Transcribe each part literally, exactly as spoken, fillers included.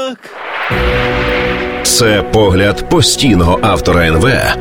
ранок. Це погляд постійного автора ен ве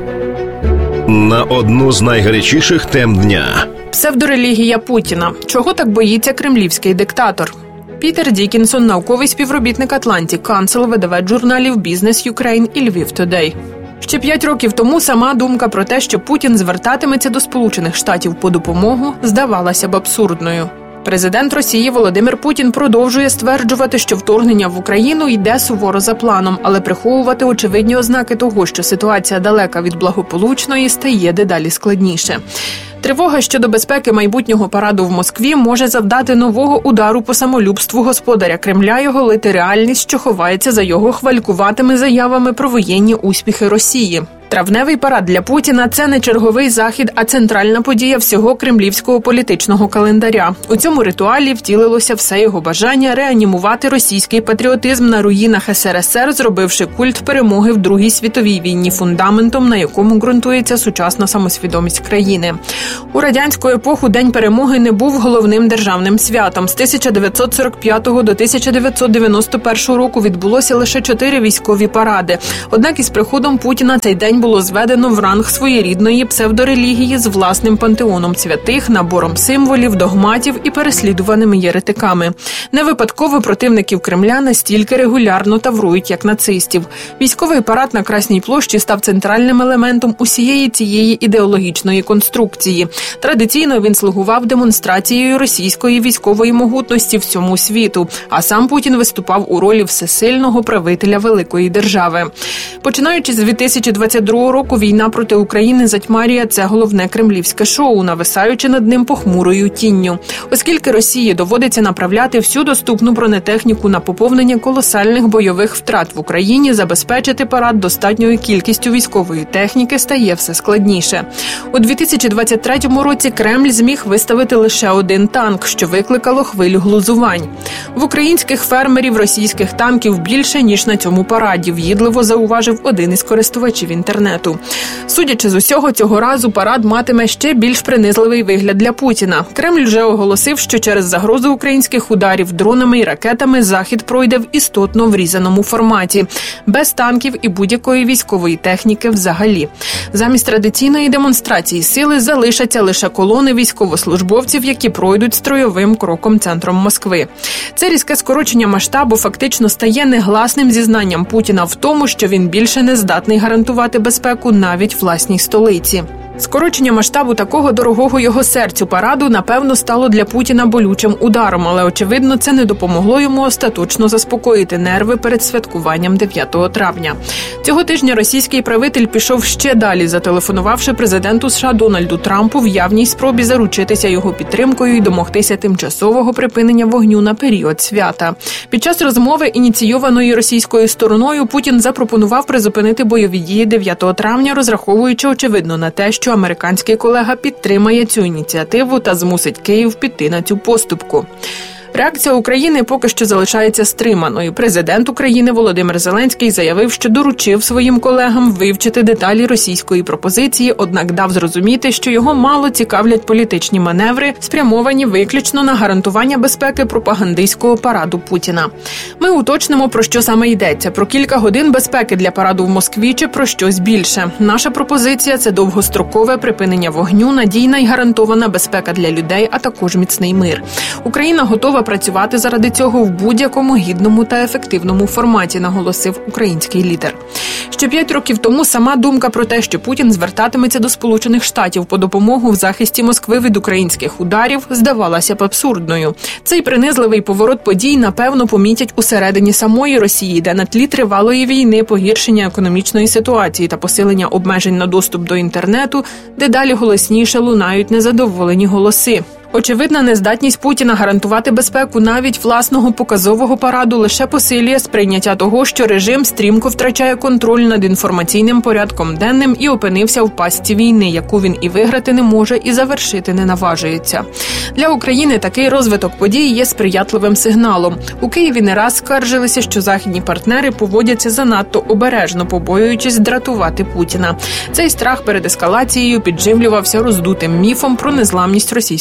на одну з найгарячіших тем дня. Псевдорелігія Путіна. Чого так боїться кремлівський диктатор? Пітер Дікінсон, науковий співробітник Atlantic Council, видавець журналів Business Ukraine і Lviv Today. Ще п'ять років тому сама думка про те, що Путін звертатиметься до Сполучених Штатів по допомогу, здавалася б абсурдною. Президент Росії Володимир Путін продовжує стверджувати, що вторгнення в Україну йде суворо за планом, але приховувати очевидні ознаки того, що ситуація далека від благополучної, стає дедалі складніше. Тривога щодо безпеки майбутнього параду в Москві може завдати нового удару по самолюбству господаря Кремля і оголити реальність, що ховається за його хвалькуватими заявами про воєнні успіхи Росії. Травневий парад для Путіна – це не черговий захід, а центральна подія всього кремлівського політичного календаря. У цьому ритуалі втілилося все його бажання реанімувати російський патріотизм на руїнах ес ер ес ер, зробивши культ перемоги в Другій світовій війні фундаментом, на якому ґрунтується сучасна самосвідомість країни. У радянську епоху День перемоги не був головним державним святом. З тисяча дев'ятсот сорок п'ятого до тисяча дев'ятсот дев'яносто першого року відбулося лише чотири військові паради. Однак із приходом Путіна цей день було зведено в ранг своєрідної псевдорелігії з власним пантеоном святих, набором символів, догматів і переслідуваними єретиками. Не випадково противників Кремля настільки регулярно таврують, як нацистів. Військовий парад на Красній площі став центральним елементом усієї цієї ідеологічної конструкції. Традиційно він слугував демонстрацією російської військової могутності всьому світу, а сам Путін виступав у ролі всесильного правителя великої держави. Починаючи з дві тисячі двадцять другого року війна проти України затьмарює це головне кремлівське шоу, нависаючи над ним похмурою тінню. Оскільки Росії доводиться направляти всю доступну бронетехніку на поповнення колосальних бойових втрат в Україні, забезпечити парад достатньою кількістю військової техніки стає все складніше. У дві тисячі двадцять третьому році Кремль зміг виставити лише один танк, що викликало хвилю глузувань. В українських фермерів російських танків більше, ніж на цьому параді, в'їдливо зауважив один із користувачів інтернету. Судячи з усього, цього разу парад матиме ще більш принизливий вигляд для Путіна. Кремль вже оголосив, що через загрозу українських ударів дронами і ракетами Захід пройде в істотно врізаному форматі, без танків і будь-якої військової техніки взагалі. Замість традиційної демонстрації сили залишаться лише колони військовослужбовців, які пройдуть стройовим кроком центром Москви. Це різке скорочення масштабу фактично стає негласним зізнанням Путіна в тому, що він більше не здатний гарантувати безпеку навіть власній столиці. Скорочення масштабу такого дорогого його серцю параду, напевно, стало для Путіна болючим ударом, але, очевидно, це не допомогло йому остаточно заспокоїти нерви перед святкуванням дев'ятого травня. Цього тижня російський правитель пішов ще далі, зателефонувавши президенту США Дональду Трампу в явній спробі заручитися його підтримкою і домогтися тимчасового припинення вогню на період свята. Під час розмови, ініційованої російською стороною, Путін запропонував призупинити бойові дії дев'ятого травня, розраховуючи, очевидно, на те, що що американський колега підтримає цю ініціативу та змусить Київ піти на цю поступку. Реакція України поки що залишається стриманою. Президент України Володимир Зеленський заявив, що доручив своїм колегам вивчити деталі російської пропозиції, однак дав зрозуміти, що його мало цікавлять політичні маневри, спрямовані виключно на гарантування безпеки пропагандистського параду Путіна. Ми уточнимо, про що саме йдеться. Про кілька годин безпеки для параду в Москві чи про щось більше. Наша пропозиція – це довгострокове припинення вогню, надійна і гарантована безпека для людей, а також міцний мир. Україна готова працювати заради цього в будь-якому гідному та ефективному форматі, наголосив український лідер. Ще п'ять років тому сама думка про те, що Путін звертатиметься до Сполучених Штатів по допомогу в захисті Москви від українських ударів, здавалася б абсурдною. Цей принизливий поворот подій, напевно, помітять усередині самої Росії, де на тлі тривалої війни, погіршення економічної ситуації та посилення обмежень на доступ до інтернету, дедалі голосніше лунають незадоволені голоси. Очевидна нездатність Путіна гарантувати безпеку навіть власного показового параду лише посилює сприйняття того, що режим стрімко втрачає контроль над інформаційним порядком денним і опинився в пастці війни, яку він і виграти не може, і завершити не наважується. Для України такий розвиток подій є сприятливим сигналом. У Києві не раз скаржилися, що західні партнери поводяться занадто обережно, побоюючись дратувати Путіна. Цей страх перед ескалацією підживлювався роздутим міфом про незламність російської армії.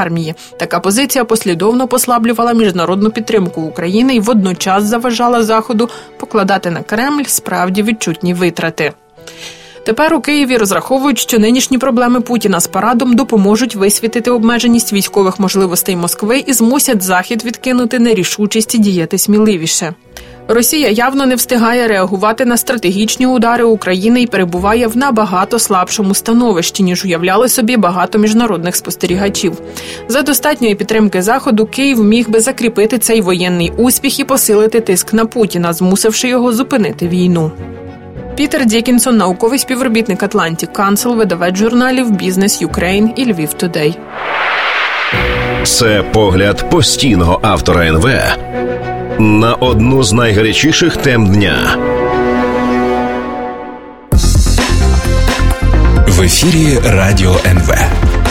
армії. Така позиція послідовно послаблювала міжнародну підтримку України і водночас заважала Заходу покладати на Кремль справді відчутні витрати. Тепер у Києві розраховують, що нинішні проблеми Путіна з парадом допоможуть висвітити обмеженість військових можливостей Москви і змусять Захід відкинути нерішучість і діяти сміливіше. Росія явно не встигає реагувати на стратегічні удари України і перебуває в набагато слабшому становищі, ніж уявляли собі багато міжнародних спостерігачів. За достатньої підтримки Заходу Київ міг би закріпити цей воєнний успіх і посилити тиск на Путіна, змусивши його зупинити війну. Пітер Дікінсон, науковий співробітник Atlantic Council, видавець журналів Business Ukraine і Львів Today. Це погляд постійного автора ен ве на одну з найгарячіших тем дня. В ефірі Радіо ен ве.